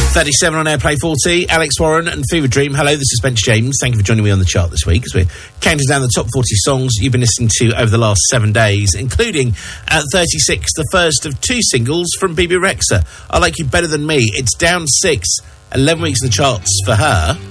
37 on Airplay 40, Alex Warren and Fever Dream. Hello, this is Spencer James. Thank you for joining me on the chart this week as we're counting down the top 40 songs you've been listening to over the last 7 days, including at 36, the first of 2 singles from Bebe Rexha. I Like You Better Than Me. It's down 6, 11 weeks in the charts for her.